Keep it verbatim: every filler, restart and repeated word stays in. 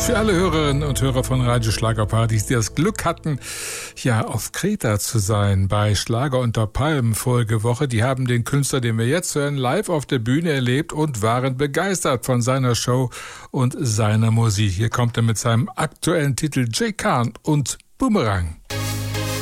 Für alle Hörerinnen und Hörer von Radio Schlagerpartys, die das Glück hatten, ja, auf Kreta zu sein bei Schlager unter Palmen vorige Woche, die haben den Künstler, den wir jetzt hören, live auf der Bühne erlebt und waren begeistert von seiner Show und seiner Musik. Hier kommt er mit seinem aktuellen Titel Jay Khan und Boomerang.